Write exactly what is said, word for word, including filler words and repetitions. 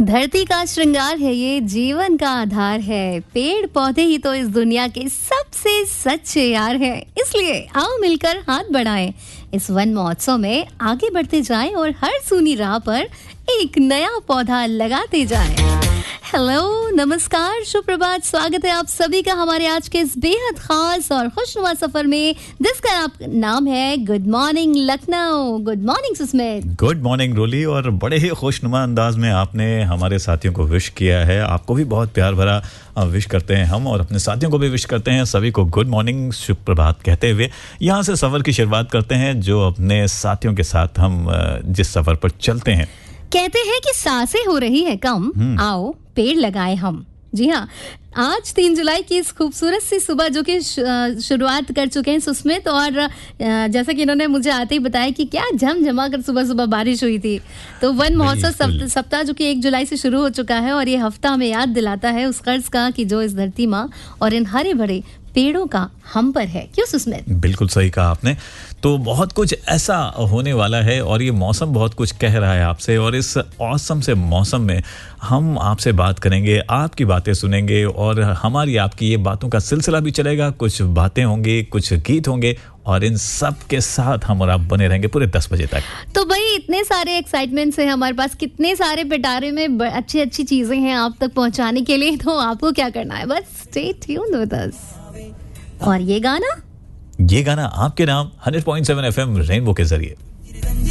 धरती का श्रृंगार है ये, जीवन का आधार है। पेड़ पौधे ही तो इस दुनिया के सबसे सच्चे यार हैं। इसलिए आओ मिलकर हाथ बढ़ाएं, इस वन महोत्सव में आगे बढ़ते जाएं और हर सूनी राह पर एक नया पौधा लगाते जाएं। हेलो, नमस्कार, सुप्रभात, स्वागत है आप सभी का हमारे आज के इस बेहद खास और खुशनुमा सफर में, जिसका आप नाम है good morning Lucknow. Good morning Susmit. Good morning रोली। और बड़े ही खुशनुमा अंदाज में आपने हमारे साथियों को विश किया है। आपको भी बहुत प्यार भरा विश करते हैं हम, और अपने साथियों को भी विश करते हैं। सभी को गुड मॉर्निंग, सुप्रभात कहते हुए यहाँ से सफर की शुरुआत करते हैं, जो अपने साथियों के साथ हम जिस सफर पर चलते हैं। कहते हैं कि सांसें हो रही है कम, आओ पेड़ लगाए हम। जी हाँ, आज तीन जुलाई की इस खूबसूरत सी सुबह जो कि शुरुआत कर चुके हैं सुस्मित, और जैसा कि इन्होंने मुझे आते ही बताया कि क्या झमझमा कर सुबह सुबह बारिश हुई थी। तो वन महोत्सव सप्ताह जो कि एक जुलाई से शुरू हो चुका है, और ये हफ्ता हमें याद दिलाता है उस कर्ज का कि जो इस धरती माँ और इन हरे भरे पेड़ों का हम पर है। क्यों सुस्मित? बिल्कुल सही कहा आपने। तो बहुत कुछ ऐसा होने वाला है, और ये मौसम बहुत कुछ कह रहा है आपसे, और इस औसम से मौसम में हम आपसे बात करेंगे, आपकी बातें सुनेंगे, और हमारी आपकी ये बातों का सिलसिला भी चलेगा। कुछ बातें होंगी, कुछ गीत होंगे, और इन सब के साथ हम और आप बने रहेंगे पूरे दस बजे तक। तो भाई इतने सारे एक्साइटमेंट्स हैं हमारे पास, कितने सारे पिटारे में अच्छी अच्छी चीजें हैं आप तक पहुंचाने के लिए। तो आपको क्या करना है, बस स्टे ट्यून्ड विद अस। और ये गाना ये गाना आपके नाम hundred point seven FM rainbow के जरिए।